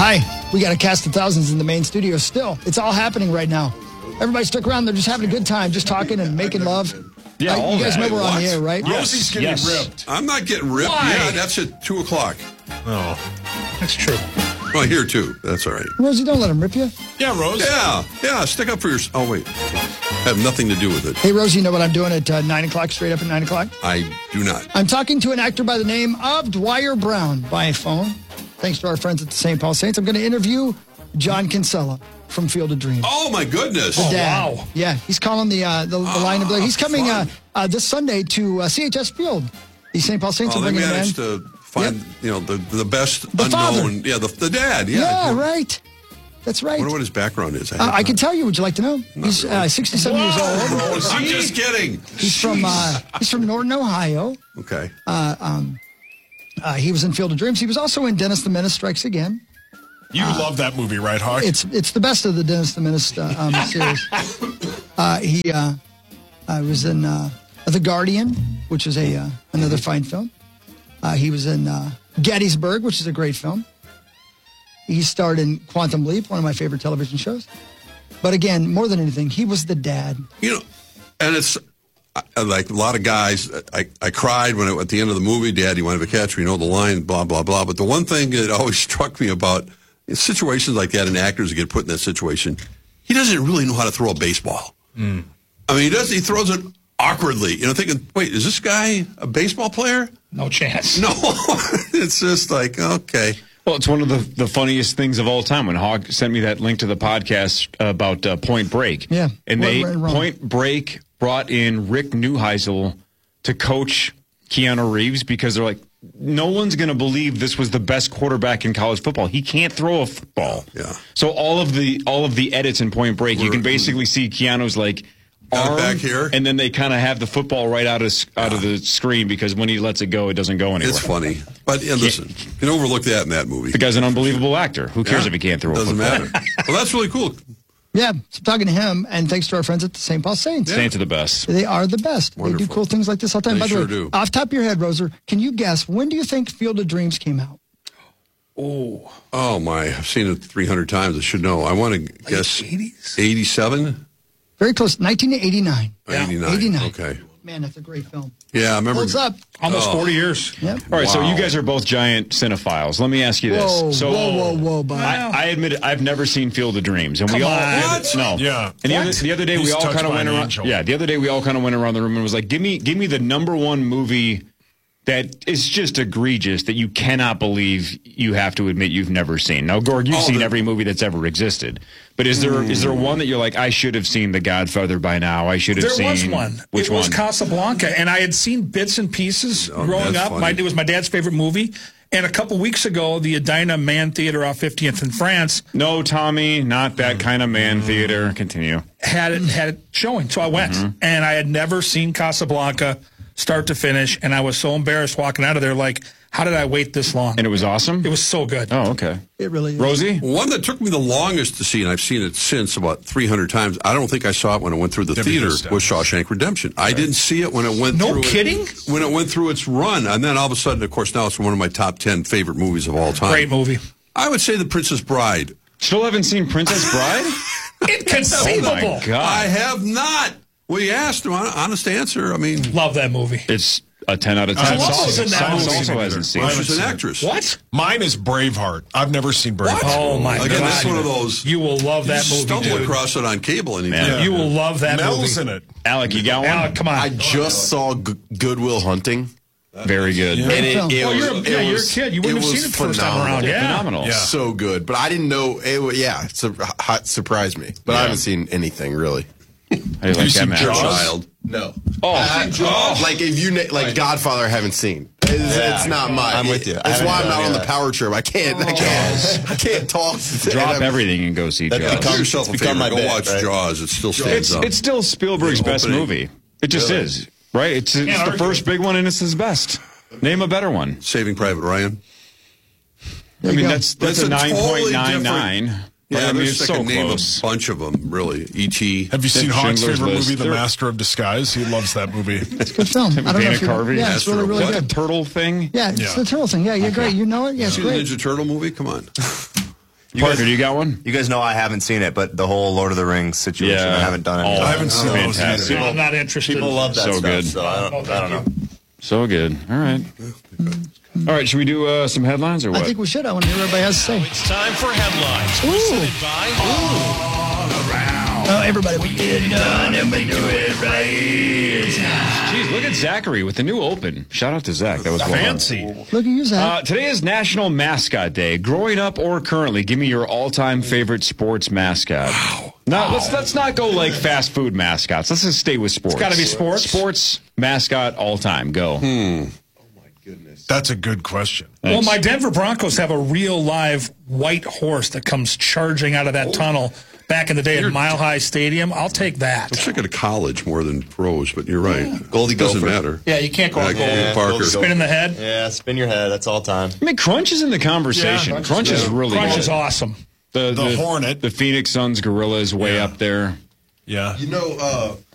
Hi, we got a cast of thousands in the main studio still. It's all happening right now. Everybody stuck around. They're just having a good time, just talking and making love. Yeah, you guys know we're on the air, right? Rosie's getting ripped. I'm not getting ripped. Why? Yeah, that's at 2 o'clock. Oh, that's true. Well, here too. That's all right. Rosie, don't let him rip you. Yeah, Rose. Yeah. Stick up for yourself. Oh, wait. Have nothing to do with it. Hey, Rosie, you know what I'm doing at 9 o'clock, straight up at 9 o'clock? I do not. I'm talking to an actor by the name of Dwyer Brown by phone. Thanks to our friends at the St. Paul Saints. I'm going to interview John Kinsella from Field of Dreams. Oh, my goodness. Dad. Wow. Yeah, he's calling the line of He's coming this Sunday to CHS Field. The St. Paul Saints Oh, are they bringing him in. managed to find, the best The unknown. father. Yeah, the dad. Yeah. Yeah, right. That's right. I wonder what his background is. I can tell you. Would you like to know? He's really. 67 years old. I'm just kidding. He's from Norton, Ohio. Okay. He was in Field of Dreams. He was also in Dennis the Menace Strikes Again. You love that movie, right, Hawk? It's the best of the Dennis the Menace series. He was in The Guardian, which is another fine film. He was in Gettysburg, which is a great film. He starred in Quantum Leap, one of my favorite television shows. But again, more than anything, he was the dad. And it's like a lot of guys, I cried when at the end of the movie, Dad, you want to have a catch? We know the line, blah, blah, blah. But the one thing that always struck me about situations like that and actors that get put in that situation, he doesn't really know how to throw a baseball. I mean, he throws it awkwardly, thinking, wait, is this guy a baseball player? No chance. No, it's just like, okay. Well, it's one of the funniest things of all time when Hawk sent me that link to the podcast about Point Break. Yeah. And Right. Point Break brought in Rick Neuheisel to coach Keanu Reeves because they're like, no one's going to believe this was the best quarterback in college football. He can't throw a football. Yeah. So all of the edits in Point Break, you can basically see Keanu's like arm back here, and then they kind of have the football right out of the screen because when he lets it go, it doesn't go anywhere. It's funny. But listen, you can overlook that in that movie. The guy's an unbelievable actor. Who cares if he can't throw a Doesn't football? matter. Well, that's really cool. Yeah, so talking to him, and thanks to our friends at the St. Paul Saints. Saints are the best. They are the best. Wonderful. They do cool things like this all the time. They By the sure way, do. off the top of your head, Roser, can you guess, when do you think Field of Dreams came out? Oh, my. I've seen it 300 times. I should know. I want to guess 80s? 87? Very close, 1989. 89. 89. Okay. Man, that's a great film. Yeah, I remember. Holds up. Almost 40 years. Yep. All right, so Wow. you guys are both giant cinephiles. Let me ask you this. Whoa, bud. I admit it, I've never seen Field of Dreams, and we all What? no. Yeah. And What? the other day He's we all touched kind of by went an around. angel. Yeah, the other day we all kind of went around the room and was like, give me the number one movie that is just egregious that you cannot believe you have to admit you've never seen. Now, Gorg, you've seen every movie that's ever existed, but is there one that you're like, I should have seen The Godfather by now? I should have seen. There was one. Which it was one? Casablanca, and I had seen bits and pieces growing that's up. funny. It was my dad's favorite movie. And a couple weeks ago, the Edina Man Theater off 50th in France No, Tommy, not that kind of man theater. Continue. had it showing. So I went, and I had never seen Casablanca start to finish, and I was so embarrassed walking out of there. Like, how did I wait this long? And it was awesome? It was so good. Oh, okay. It really is. Rosie? One that took me the longest to see, and I've seen it since about 300 times. I don't think I saw it when it went through the Debbie theater. Gustavo. Was Shawshank Redemption. I didn't see it when it went through. No kidding? When it went through its run, and then all of a sudden, of course, now it's one of my top 10 favorite movies of all time. Great movie. I would say The Princess Bride. Still haven't seen Princess Bride? Inconceivable. Oh, my God. I have not. We asked him. Honest answer. I mean, Love that movie. It's a 10 out of 10. Alonso's in that Alonso movie. also hasn't seen she's it. an actress. What? Mine is Braveheart. I've never seen Braveheart. Oh, my Again, God. that's one of those. You will love that movie, Stumble dude. across it on cable anytime. Man. You will love that Mel's movie. in it. Alec, you got one? Alec, come on. I just saw Goodwill Hunting. Very good. And it Oh, you're a kid. You wouldn't have seen it the first time around. Yeah. Phenomenal. Yeah. So good. But I didn't know. It surprised me. But I haven't seen anything, really. How do you like seen that, man? Jaws? Child. No. Oh, Like, if you, Godfather, I haven't seen. It's not mine. I'm with you. That's why I'm not on the power trip. I can't talk. drop everything and go see That Jaws. Do yourself a become favor. my Go bet, watch right? Jaws. It still stands up. It's still Spielberg's The best opening. movie. It just is. Right? It's the argue. first big one and it's his best. Name a better one. Saving Private Ryan. There I you mean, go. that's That's a a totally 9.99. But Yeah, I mean, there's it's like so a name close. a bunch of them, really. E.T. Have you seen Hawk's Schindler's favorite List. movie, The They're- Master of Disguise? He loves that movie. It's a good film. I don't know Dana if you Carvey? Yeah, it's really, really What? good. Turtle thing? Yeah, it's Yeah. the turtle thing. Yeah, you're great. You know it? Yeah, it's See the great. Ninja Turtle movie? Come on. Parker, do you got one? You guys know I haven't seen it, but the whole Lord of the Rings situation, Yeah. I haven't done it. I haven't seen those Fantastic. either. I'm not interested. People love that So stuff, good. so I don't know. So good. All right. All right, should we do some headlines or what? I think we should. I want to hear what everybody has to say. It's time for headlines. Presented by Oh, everybody, we get it done. Everybody do it right. Jeez, look at Zachary with the new open. Shout out to Zach. That was well done. Fancy. Look at you, Zach. Today is National Mascot Day. Growing up or currently, give me your all-time favorite sports mascot. Wow. Now, let's not go like fast food mascots. Let's just stay with sports. It's gotta be sports? Sports mascot all time. Go. That's a good question. Well, my Denver Broncos have a real live white horse that comes charging out of that tunnel back in the day at Mile High Stadium. I'll take that. I'm thinking of college more than pros, but you're right. Goldie Doesn't Gopher. matter. Yeah, you can't go on Goldie gold. Parker. Goldie Spin in the head. Yeah, spin your head. That's all time. I mean, Crunch is in the conversation. Yeah, Crunch is really Crunch good. is awesome. The Hornet. The Phoenix Suns gorilla is way up there. Yeah. You know,